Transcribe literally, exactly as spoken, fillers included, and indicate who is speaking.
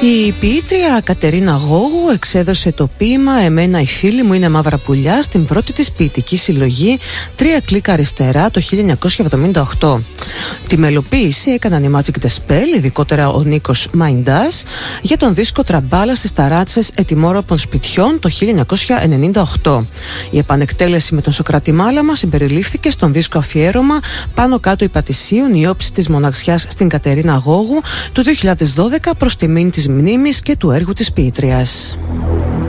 Speaker 1: Η ποιήτρια Κατερίνα Γόγου εξέδωσε το ποίημα «Εμένα οι φίλοι μου είναι μαύρα πουλιά» στην πρώτη της ποιητική συλλογή «Τρία κλικ αριστερά» το χίλια εννιακόσια εβδομήντα οκτώ. Τη μελοποίηση έκαναν η Magic the Spell, ειδικότερα ο Νίκος Μαϊντάς, για τον δίσκο «Τραμπάλα στις ταράτσες ετοιμόρροπων σπιτιών» το χίλια εννιακόσια ενενήντα οκτώ. Η επανεκτέλεση με τον Σωκράτη Μάλαμα συμπεριλήφθηκε στον δίσκο αφιέρωμα «Πάνω κάτω η Πατησίων, η όψη της μοναξιάς στην Κατερίνα Γόγου» του δύο χιλιάδες δώδεκα προς τιμήν της μνήμης και του έργου της ποιήτριας.